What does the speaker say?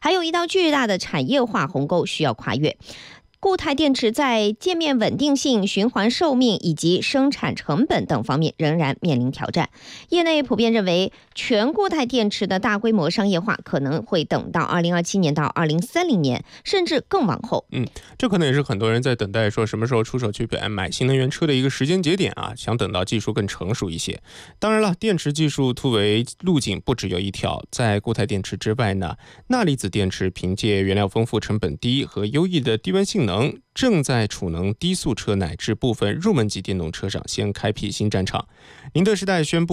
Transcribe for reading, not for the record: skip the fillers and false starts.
还有一道巨大的产业化鸿沟需要跨越。固态电池在界面稳定性、循环寿命以及生产成本等方面仍然面临挑战。业内普遍认为，全固态电池的大规模商业化可能会等到2027年到2030年，甚至更往后。 这可能也是很多人在等待说什么时候出手去买新能源车的一个时间节点啊，想等到技术更成熟一些。当然了，电池技术突围路径不只有一条，在固态电池之外呢，钠离子电池凭借原料丰富、成本低和优异的低温性能，正在储能低速车乃至部分入门级电动车上先开辟新战场。宁德时代宣布